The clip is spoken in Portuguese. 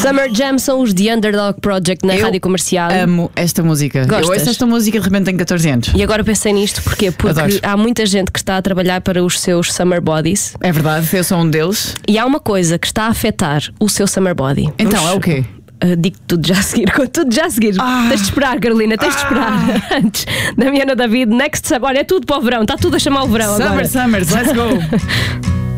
Summer Jam são os The Underdog Project na rádio comercial. Amo esta música. Gostas? Eu ouço esta música de repente tenho 14 anos. E agora pensei nisto porque Adoro. há muita gente que está a trabalhar para os seus Summer Bodies. É verdade, eu sou um deles. E há uma coisa que está a afetar o seu Summer Body. Então, é o quê? Digo tudo já a seguir, com tudo já a seguir. Tens de esperar, Carolina, tens de esperar. Antes, Damiana David, Next Summer. Olha, é tudo para o verão, está tudo a chamar o verão agora. Summers, let's go.